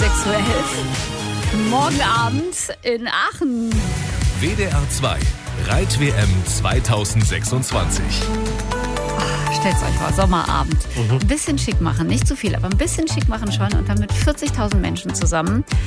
3:12. Morgen Abend in Aachen. WDR 2 Reit-WM 2026. Stellt's euch vor, Sommerabend. Ein bisschen schick machen, nicht zu viel, aber ein bisschen schick machen schon und dann mit 40.000 Menschen zusammen